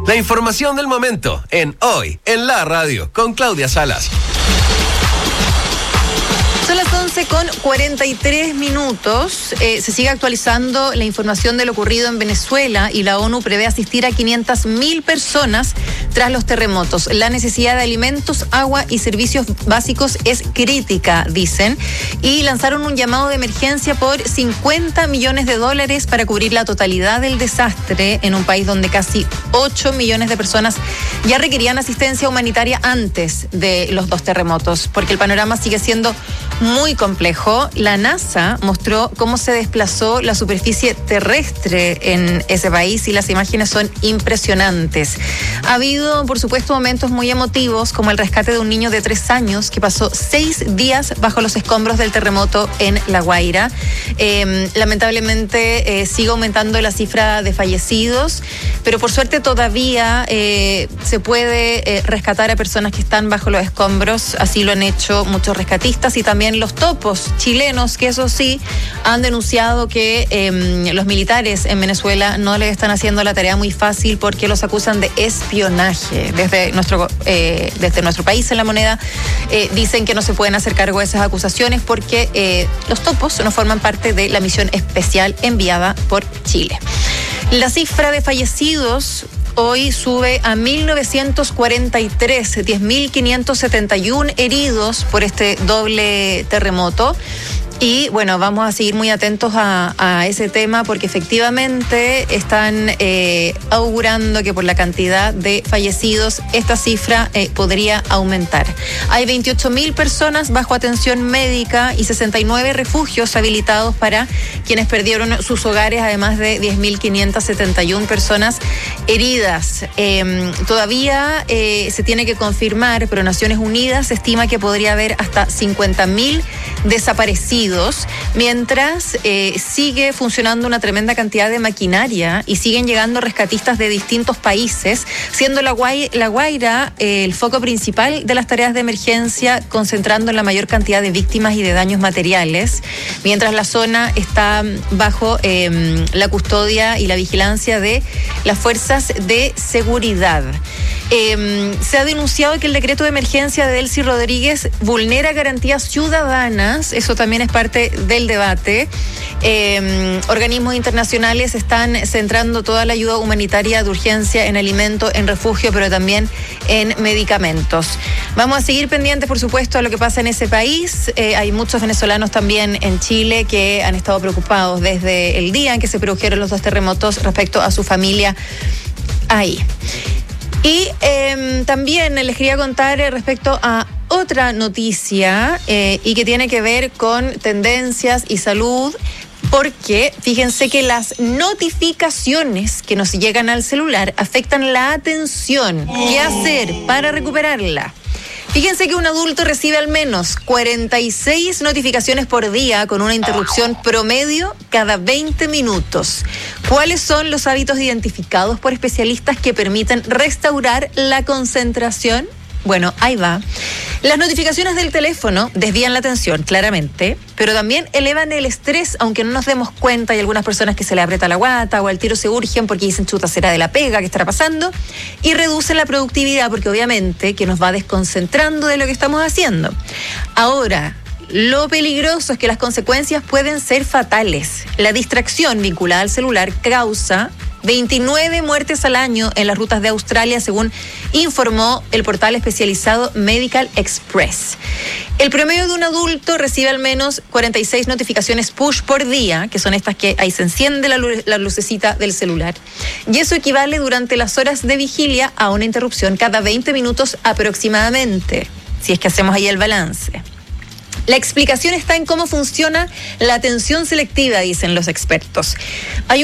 La información del momento en Hoy en la Radio con Claudia Salas. Son las 11:43. Se sigue actualizando la información de lo ocurrido en Venezuela y la ONU prevé asistir a 500.000 personas tras los terremotos. La necesidad de alimentos, agua y servicios básicos es crítica, dicen, y lanzaron un llamado de emergencia por $50 millones para cubrir la totalidad del desastre en un país donde casi 8 millones de personas ya requerían asistencia humanitaria antes de los 2 terremotos, porque el panorama sigue siendo muy complejo. La NASA mostró cómo se desplazó la superficie terrestre en ese país y las imágenes son impresionantes. Ha habido, por supuesto, momentos muy emotivos, como el rescate de un niño de 3 años que pasó 6 días bajo los escombros del terremoto en La Guaira. Lamentablemente sigue aumentando la cifra de fallecidos, pero por suerte todavía se puede rescatar a personas que están bajo los escombros. Así lo han hecho muchos rescatistas y también los topos chilenos, que eso sí, han denunciado que los militares en Venezuela no les están haciendo la tarea muy fácil porque los acusan de espionaje. Desde nuestro país en La Moneda dicen que no se pueden hacer cargo de esas acusaciones porque los topos no forman parte de la misión especial enviada por Chile. La cifra de fallecidos hoy sube a 1.943, 10.571 heridos por este doble terremoto. Y bueno, vamos a seguir muy atentos a ese tema porque efectivamente están augurando que por la cantidad de fallecidos esta cifra podría aumentar. Hay 28.000 personas bajo atención médica y 69 refugios habilitados para quienes perdieron sus hogares, además de 10.571 personas heridas. Todavía se tiene que confirmar, pero Naciones Unidas estima que podría haber hasta 50.000 desaparecidos, mientras sigue funcionando una tremenda cantidad de maquinaria y siguen llegando rescatistas de distintos países, siendo La Guaira el foco principal de las tareas de emergencia, concentrando la mayor cantidad de víctimas y de daños materiales, mientras la zona está bajo la custodia y la vigilancia de las fuerzas de seguridad. Se ha denunciado que el decreto de emergencia de Delcy Rodríguez vulnera garantías ciudadanas. Eso también es parte del debate. Organismos internacionales están centrando toda la ayuda humanitaria de urgencia en alimento, en refugio, pero también en medicamentos. Vamos a seguir pendientes, por supuesto, a lo que pasa en ese país. Hay muchos venezolanos también en Chile que han estado preocupados desde el día en que se produjeron los 2 terremotos respecto a su familia ahí. Y también les quería contar respecto a otra noticia y que tiene que ver con tendencias y salud, porque fíjense que las notificaciones que nos llegan al celular afectan la atención. ¿Qué hacer para recuperarla? Fíjense que un adulto recibe al menos 46 notificaciones por día con una interrupción promedio cada 20 minutos. ¿Cuáles son los hábitos identificados por especialistas que permiten restaurar la concentración? Bueno, ahí va. Las notificaciones del teléfono desvían la atención, claramente, pero también elevan el estrés, aunque no nos demos cuenta. Hay algunas personas que se le aprieta la guata o al tiro se urgen porque dicen, chuta, será de la pega, ¿qué estará pasando? Y reducen la productividad porque obviamente que nos va desconcentrando de lo que estamos haciendo. Ahora, lo peligroso es que las consecuencias pueden ser fatales. La distracción vinculada al celular causa 29 muertes al año en las rutas de Australia, según informó el portal especializado Medical Express. El promedio de un adulto recibe al menos 46 notificaciones push por día, que son estas que ahí se enciende la lucecita del celular. Y eso equivale durante las horas de vigilia a una interrupción cada 20 minutos aproximadamente, si es que hacemos ahí el balance. La explicación está en cómo funciona la atención selectiva, dicen los expertos. Hay